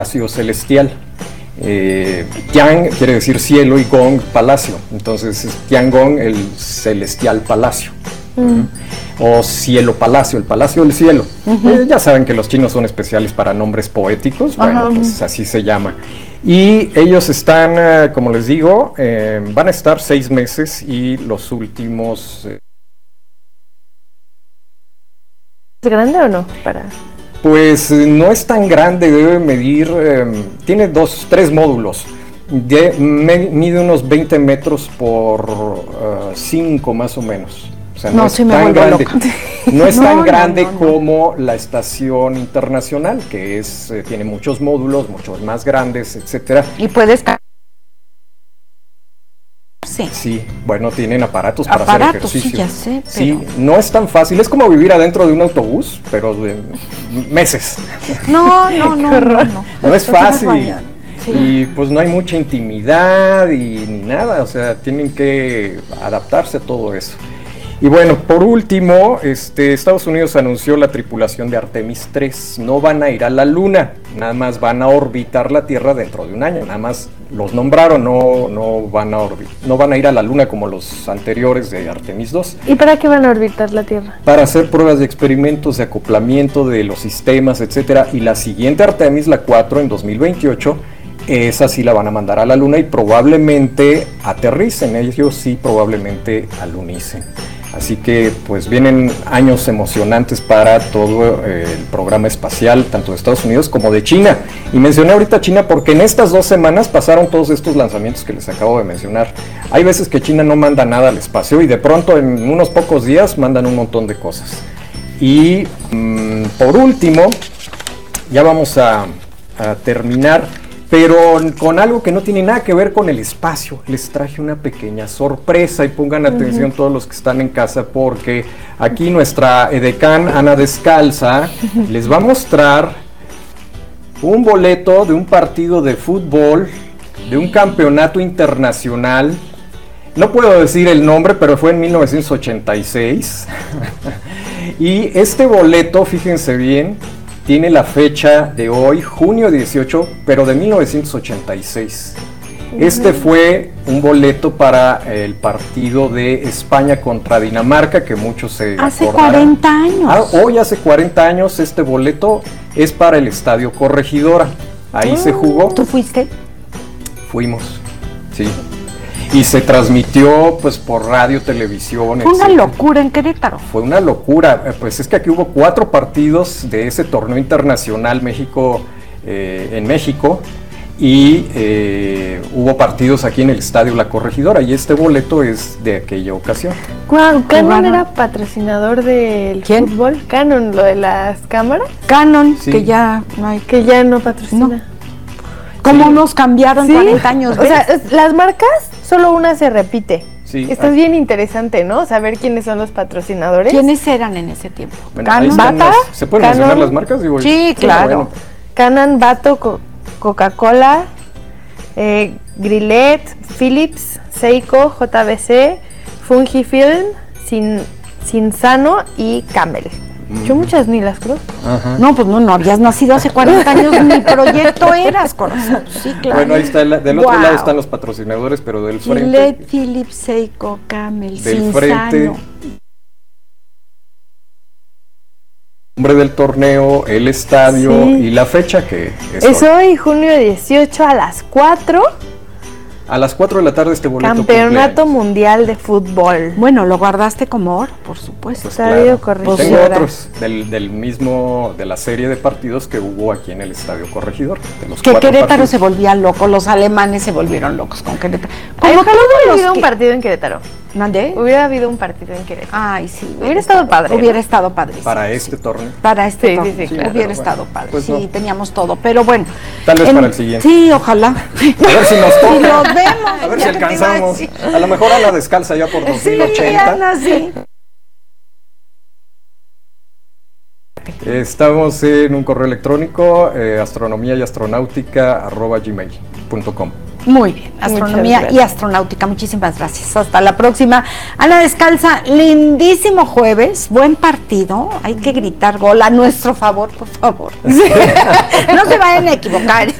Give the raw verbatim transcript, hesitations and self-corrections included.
palacio celestial. Eh, Tian quiere decir cielo y Gong palacio, entonces es Tiangong, el celestial palacio. Mm. O cielo palacio, el palacio del cielo. Uh-huh. eh, ya saben que los chinos son especiales para nombres poéticos, bueno, uh-huh. pues así se llama. Y ellos están, eh, como les digo, eh, van a estar seis meses y los últimos... Eh, ¿Es grande o no? Para... Pues no es tan grande, debe medir, eh, tiene dos, tres módulos, de, me, mide unos veinte metros por cinco uh, más o menos. O sea, no, no es sí tan grande, no es no, tan grande no, no, como la estación internacional, que es eh, tiene muchos módulos, muchos más grandes, etcétera. Y puedes Sí. sí, bueno, tienen aparatos para aparatos, hacer ejercicio. Sí, ya sé, pero... Sí, no es tan fácil, es como vivir adentro de un autobús, pero de meses. No, no, no, no, no. No es fácil. Sí. Y pues no hay mucha intimidad y ni nada, o sea, tienen que adaptarse a todo eso. Y bueno, por último, este, Estados Unidos anunció la tripulación de Artemis tres. No van a ir a la Luna, nada más van a orbitar la Tierra dentro de un año. Nada más los nombraron, no, no, van, a orbit no van a ir a la Luna como los anteriores de Artemis dos. ¿Y para qué van a orbitar la Tierra? Para hacer pruebas de experimentos de acoplamiento de los sistemas, etcétera. Y la siguiente Artemis, la cuatro, en dos mil veintiocho, esa sí la van a mandar a la Luna y probablemente aterricen. Ellos sí probablemente alunicen. Así que pues vienen años emocionantes para todo eh, el programa espacial, tanto de Estados Unidos como de China. Y mencioné ahorita China porque en estas dos semanas pasaron todos estos lanzamientos que les acabo de mencionar. Hay veces que China no manda nada al espacio y de pronto en unos pocos días mandan un montón de cosas. Y mmm, por último, ya vamos a, a terminar, pero con algo que no tiene nada que ver con el espacio. Les traje una pequeña sorpresa y pongan atención uh-huh. todos los que están en casa, porque aquí nuestra edecán Ana Descalza uh-huh. les va a mostrar un boleto de un partido de fútbol, de un campeonato internacional. No puedo decir el nombre, pero fue en mil novecientos ochenta y seis. Y este boleto, fíjense bien, tiene la fecha de hoy, junio dieciocho, pero de mil novecientos ochenta y seis. Este fue un boleto para el partido de España contra Dinamarca, que muchos se Hace acordarán. cuarenta años. Ah, hoy hace cuarenta años este boleto es para el Estadio Corregidora. Ahí oh. se jugó. ¿Tú fuiste? Fuimos, sí. Y se transmitió pues por radio, televisión. Fue una etcétera. Locura en Querétaro. Fue una locura, pues es que aquí hubo cuatro partidos de ese torneo internacional México eh, en México y eh, hubo partidos aquí en el Estadio La Corregidora y este boleto es de aquella ocasión. Wow, ¿Canon era patrocinador del ¿Quién? fútbol? ¿Canon, lo de las cámaras? Canon, sí. que ya no hay. Que ya no patrocina. No. ¿Cómo sí. nos cambiaron ¿Sí? cuarenta años? ¿Ves? O sea, las marcas, solo una se repite. Sí, Esto ah. es bien interesante, ¿no? Saber quiénes son los patrocinadores. ¿Quiénes eran en ese tiempo? Bueno, Canon, Bata. Las, ¿Se pueden Canon, mencionar las marcas? Digo, sí, claro. Bueno. Canon, Bato, Co Coca-Cola, eh, Grillet, Philips, Seiko, J B C, Fujifilm, Sin, Sinsano y Camel. Yo muchas ni las creo. Ajá. No, pues no, no habías nacido hace cuarenta años, ni proyecto eras, corazón. Sí, claro. Bueno, ahí está, el, del wow. otro lado están los patrocinadores, pero del frente. Gillette, Philips, Seiko, Camel, del Sinsano. Frente. Nombre del torneo, el estadio sí. y la fecha que es, es hoy. hoy, junio dieciocho a las cuatro. A las cuatro de la tarde este boleto. Campeonato Mundial de Fútbol. Bueno, lo guardaste como oro, por supuesto. Pues claro. Corregidora. Tengo otros del, del mismo, de la serie de partidos que hubo aquí en el Estadio Corregidor. De los que Querétaro partidos. se volvía loco, los alemanes se volvieron locos con Querétaro. Como que hubiera habido que... un partido en Querétaro. ¿Mandé? Hubiera habido un partido en Querétaro. Ay, sí. Hubiera, hubiera estado padre. Hubiera ¿no? estado padre. Para sí, este sí. torneo. Para este sí, torneo. Sí, sí, claro. Hubiera bueno, estado padre. Pues sí, no. teníamos todo. Pero bueno. Tal vez en... para el siguiente. Sí, ojalá. A ver si nos toca. Si lo vemos. A ver si alcanzamos. A, a lo mejor a la descalza ya por dos mil ochenta. Sí, Ana, sí. Estamos en un correo electrónico, eh, astronomía y astronáutica arroba gmail punto com. Muy bien, astronomía Muchas y astronáutica, muchísimas gracias. Hasta la próxima. Ana Descalza, lindísimo jueves, buen partido, hay que gritar gol a nuestro favor, por favor. No se vayan a equivocar.